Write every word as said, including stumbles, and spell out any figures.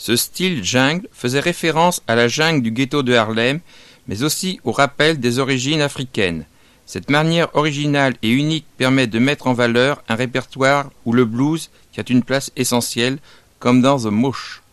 Ce style jungle faisait référence à la jungle du ghetto de Harlem, mais aussi au rappel des origines africaines. Cette manière originale et unique permet de mettre en valeur un répertoire où le blues qui a une place essentielle, comme dans The Mouche.